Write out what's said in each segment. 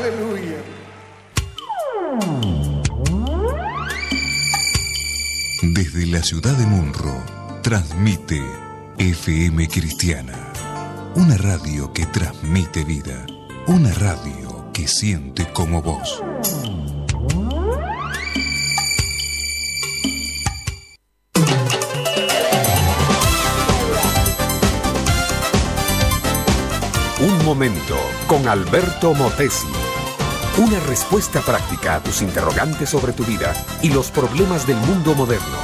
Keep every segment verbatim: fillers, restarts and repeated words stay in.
Aleluya. Desde la ciudad de Munro, transmite F M Cristiana. Una radio que transmite vida. Una radio que siente como vos. Un momento con Alberto Motesi. Una respuesta práctica a tus interrogantes sobre tu vida y los problemas del mundo moderno.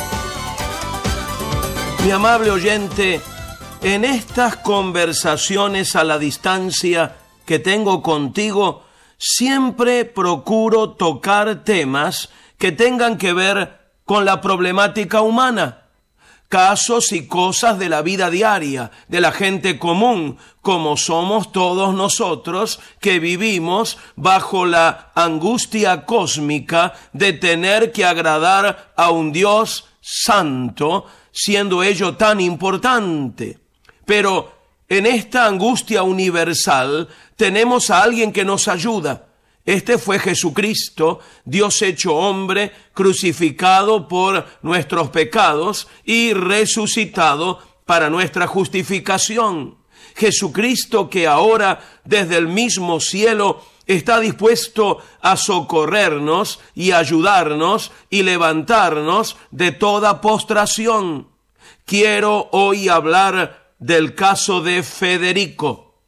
Mi amable oyente, en estas conversaciones a la distancia que tengo contigo, siempre procuro tocar temas que tengan que ver con la problemática humana. Casos y cosas de la vida diaria, de la gente común, como somos todos nosotros que vivimos bajo la angustia cósmica de tener que agradar a un Dios santo, siendo ello tan importante. Pero en esta angustia universal tenemos a alguien que nos ayuda. Este fue Jesucristo, Dios hecho hombre, crucificado por nuestros pecados y resucitado para nuestra justificación. Jesucristo que ahora desde el mismo cielo está dispuesto a socorrernos y ayudarnos y levantarnos de toda postración. Quiero hoy hablar del caso de Federico.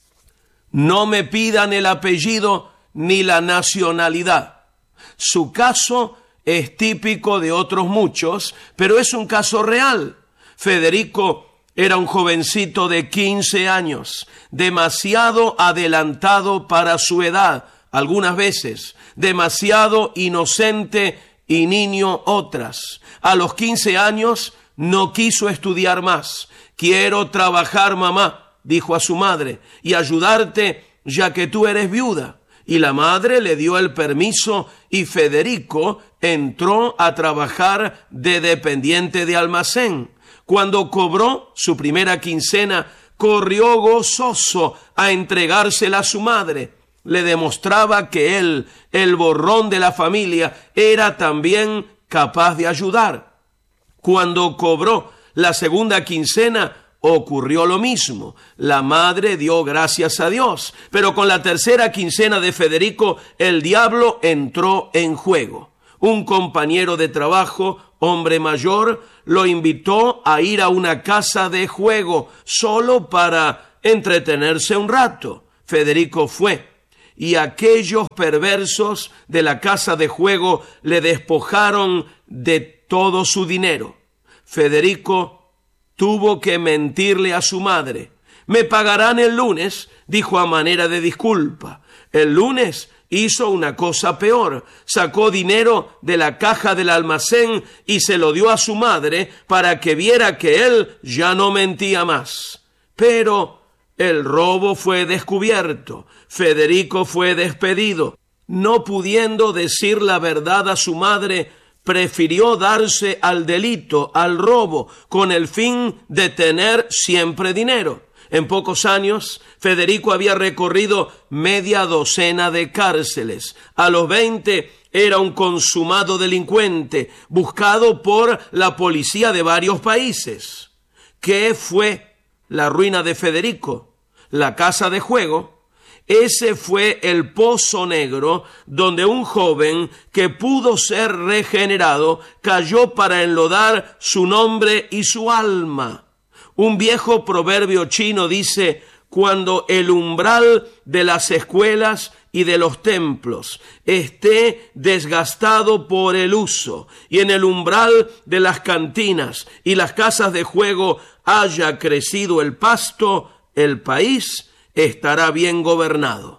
No me pidan el apellido ni la nacionalidad. Su caso es típico de otros muchos, pero es un caso real. Federico era un jovencito de quince años, demasiado adelantado para su edad, algunas veces, demasiado inocente y niño otras. A los quince años no quiso estudiar más. Quiero trabajar, mamá, dijo a su madre, y ayudarte ya que tú eres viuda. Y la madre le dio el permiso y Federico entró a trabajar de dependiente de almacén. Cuando cobró su primera quincena, corrió gozoso a entregársela a su madre. Le demostraba que él, el borrón de la familia, era también capaz de ayudar. Cuando cobró la segunda quincena, ocurrió lo mismo. La madre dio gracias a Dios, pero con la tercera quincena de Federico, el diablo entró en juego. Un compañero de trabajo, hombre mayor, lo invitó a ir a una casa de juego solo para entretenerse un rato. Federico fue, y aquellos perversos de la casa de juego le despojaron de todo su dinero. Federico tuvo que mentirle a su madre. Me pagarán el lunes, dijo a manera de disculpa. El lunes hizo una cosa peor. Sacó dinero de la caja del almacén y se lo dio a su madre para que viera que él ya no mentía más. Pero el robo fue descubierto. Federico fue despedido. No pudiendo decir la verdad a su madre, prefirió darse al delito, al robo, con el fin de tener siempre dinero. En pocos años, Federico había recorrido media docena de cárceles. A los veinte era un consumado delincuente, buscado por la policía de varios países. ¿Qué fue la ruina de Federico? La casa de juego. Ese fue el pozo negro donde un joven que pudo ser regenerado cayó para enlodar su nombre y su alma. Un viejo proverbio chino dice: cuando el umbral de las escuelas y de los templos esté desgastado por el uso, y en el umbral de las cantinas y las casas de juego haya crecido el pasto, el país estará bien gobernado.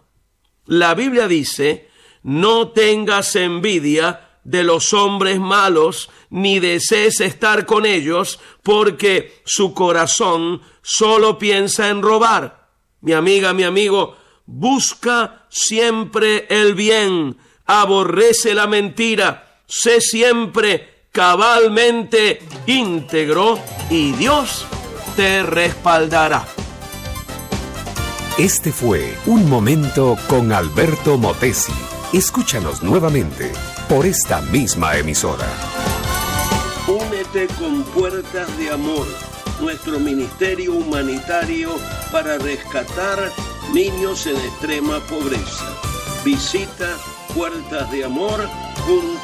La Biblia dice: no tengas envidia de los hombres malos, ni desees estar con ellos, porque su corazón solo piensa en robar. Mi amiga, mi amigo, busca siempre el bien, aborrece la mentira, sé siempre cabalmente íntegro y Dios te respaldará. Este fue Un Momento con Alberto Motesi. Escúchanos nuevamente por esta misma emisora. Únete con Puertas de Amor, nuestro ministerio humanitario para rescatar niños en extrema pobreza. Visita puertas de amor punto com.